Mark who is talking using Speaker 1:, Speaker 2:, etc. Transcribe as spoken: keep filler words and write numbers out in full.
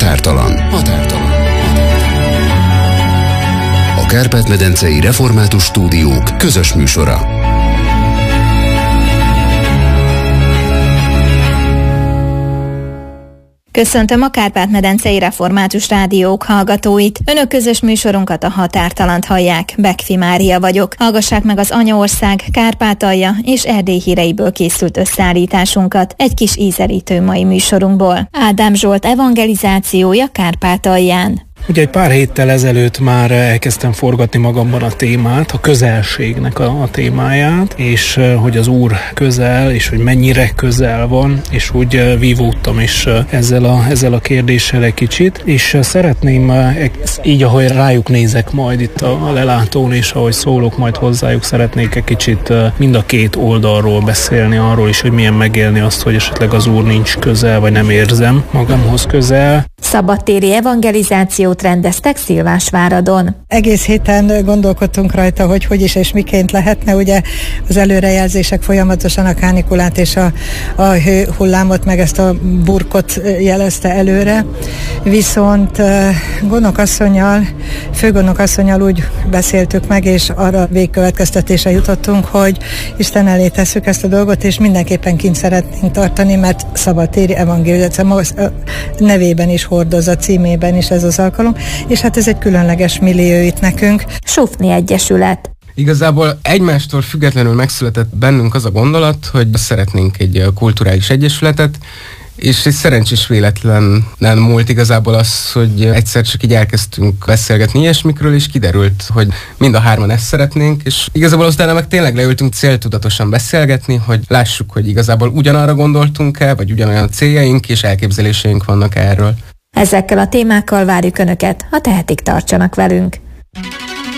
Speaker 1: Határtalan. Határtalan. A Kárpát-medencei Református Stúdiók közös műsora.
Speaker 2: Köszöntöm a Kárpát-medencei Református Rádiók hallgatóit. Önök közös műsorunkat, a Határtalant hallják. Bekfi Mária vagyok. Hallgassák meg az Anyaország, Kárpátalja és Erdély híreiből készült összeállításunkat egy kis ízelítő mai műsorunkból. Ádám Zsolt evangelizációja Kárpátalján.
Speaker 3: Ugye egy pár héttel ezelőtt már elkezdtem forgatni magamban a témát, a közelségnek a, a témáját, és hogy az Úr közel, és hogy mennyire közel van, és úgy vívódtam is ezzel a, ezzel a kérdéssel egy kicsit, és szeretném így, ahogy rájuk nézek majd itt a, a lelátón, és ahogy szólok majd hozzájuk, szeretnék egy kicsit mind a két oldalról beszélni, arról is, hogy milyen megélni azt, hogy esetleg az Úr nincs közel, vagy nem érzem magamhoz közel.
Speaker 2: Szabadtéri evangelizációt rendeztek Szilvásváradon.
Speaker 4: Egész héten gondolkodtunk rajta, hogy hogy is és miként lehetne. Ugye az előrejelzések folyamatosan a kánikulát és a, a hőhullámot, meg ezt a burkot jelezte előre. Viszont gondnokasszonnyal, főgondnokasszonnyal úgy beszéltük meg, és arra végkövetkeztetésre jutottunk, hogy Isten elé tesszük ezt a dolgot, és mindenképpen kint szeretnénk tartani, mert szabadtéri evangelizáció nevében is hordozza, címében is ez az alkalom, és hát ez egy különleges millió itt nekünk.
Speaker 2: Sufni Egyesület.
Speaker 5: Igazából egymástól függetlenül megszületett bennünk az a gondolat, hogy szeretnénk egy kulturális egyesületet, és egy szerencsés véletlenen múlt igazából az, hogy egyszer csak így elkezdtünk beszélgetni ilyesmikről, és kiderült, hogy mind a hárman ezt szeretnénk, és igazából aztán meg tényleg leültünk céltudatosan beszélgetni, hogy lássuk, hogy igazából ugyanarra gondoltunk-e, vagy ugyanolyan céljaink és elképzeléseink vannak erről.
Speaker 2: Ezekkel a témákkal várjuk Önöket, ha tehetik, tartsanak velünk.